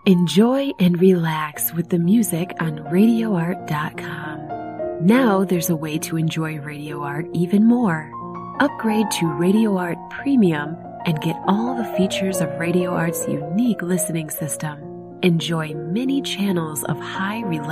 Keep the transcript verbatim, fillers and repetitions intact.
Enjoy and relax with the music on radio art dot com. Now there's a way to enjoy Radio Art even more. Upgrade to Radio Art Premium and get all the features of Radio Art's unique listening system. Enjoy many channels of high relaxation